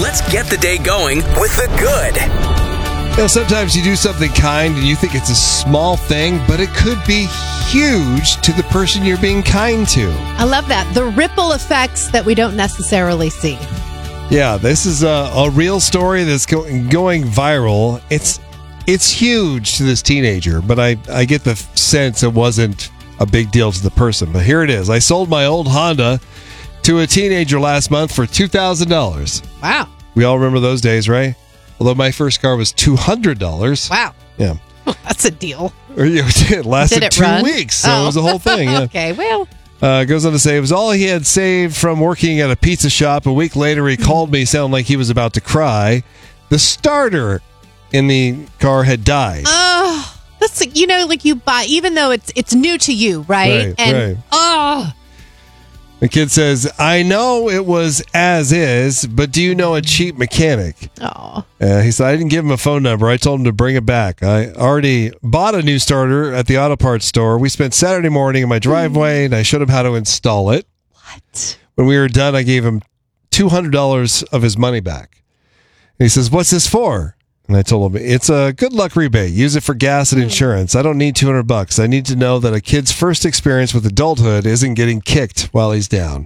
Let's get the day going with the good. Sometimes you do something kind and you think it's a small thing, but it could be huge to the person you're being kind to. I love that. The ripple effects that we don't necessarily see. Yeah, this is a real story that's going viral. It's huge to this teenager, but I get the sense it wasn't a big deal to the person. But here it is. I sold my old Honda to a teenager last month for $2,000. Wow. We all remember those days, right? Although my first car was $200. Wow. Yeah. That's a deal. It lasted Did it 2 run? weeks, so it was a whole thing. Yeah. Okay, well. Goes on to say, it was all he had saved from working at a pizza shop. A week later, he called me sounding like he was about to cry. The starter in the car had died. Oh, that's like you buy, even though it's new to you, right? Right. The kid says, I know it was as is, but do you know a cheap mechanic? Oh. He said, I didn't give him a phone number. I told him to bring it back. I already bought a new starter at the auto parts store. We spent Saturday morning in my driveway, and I showed him how to install it. What? When we were done, I gave him $200 of his money back. And he says, what's this for? And I told him, it's a good luck rebate. Use it for gas and insurance. I don't need $200. I need to know that a kid's first experience with adulthood isn't getting kicked while he's down.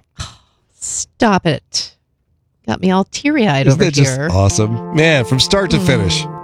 Stop it. Got me all teary-eyed Isn't over that just here. awesome? Man, from start to finish.